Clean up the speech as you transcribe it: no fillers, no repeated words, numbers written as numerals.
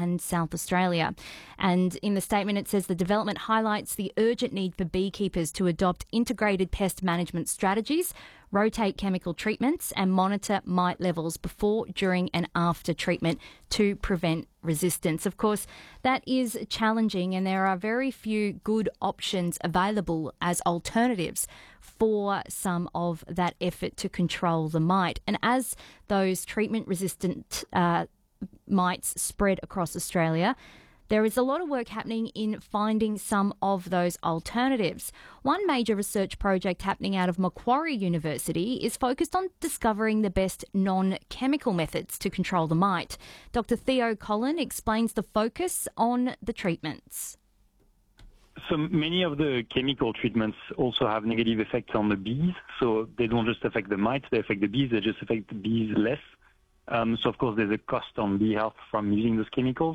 and South Australia. And in the statement, it says the development highlights the urgent need for beekeepers to adopt integrated pest management strategies, rotate chemical treatments and monitor mite levels before, during and after treatment to prevent resistance. Of course, that is challenging and there are very few good options available as alternatives for some of that effort to control the mite. And as those treatment-resistant mites spread across Australia, there is a lot of work happening in finding some of those alternatives. One major research project happening out of Macquarie University is focused on discovering the best non-chemical methods to control the mite. Dr. Theo Collin explains the focus on the treatments. So many of the chemical treatments also have negative effects on the bees. So they don't just affect the mites, they affect the bees, they just affect the bees less. So of course there's a cost on bee health from using those chemicals.